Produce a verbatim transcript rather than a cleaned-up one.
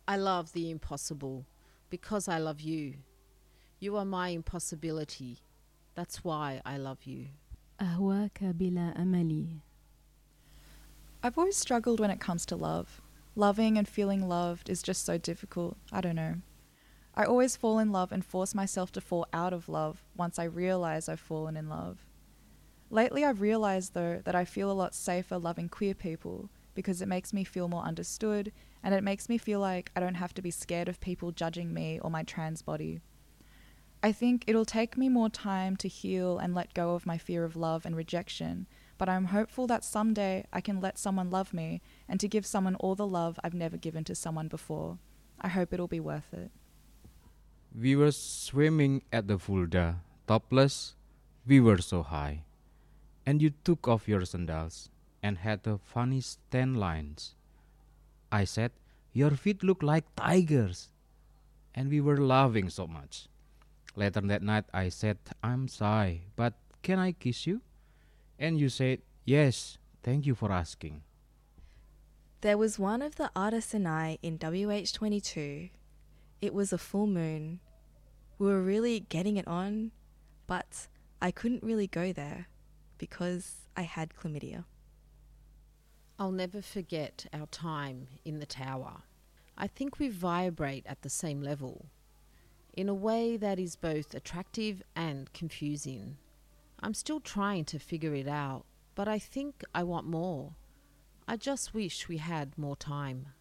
I love the impossible because I love you. You are my impossibility. That's why I love you. أهواك بلا أمل. I've always struggled when it comes to love. Loving and feeling loved is just so difficult. I don't know. I always fall in love and force myself to fall out of love once I realise I've fallen in love. Lately I've realised though that I feel a lot safer loving queer people because it makes me feel more understood and it makes me feel like I don't have to be scared of people judging me or my trans body. I think it'll take me more time to heal and let go of my fear of love and rejection, but I'm hopeful that someday I can let someone love me and to give someone all the love I've never given to someone before. I hope it'll be worth it. We were swimming at the Fulda, topless, we were so high. And you took off your sandals and had the funniest tan lines. I said, your feet look like tigers. And we were laughing so much. Later that night I said, I'm shy, but can I kiss you? And you said, yes, thank you for asking. There was one of the artists and I in W H twenty-two. It was a full moon. We were really getting it on, but I couldn't really go there because I had chlamydia. I'll never forget our time in the tower. I think we vibrate at the same level, in a way that is both attractive and confusing. I'm still trying to figure it out, but I think I want more. I just wish we had more time.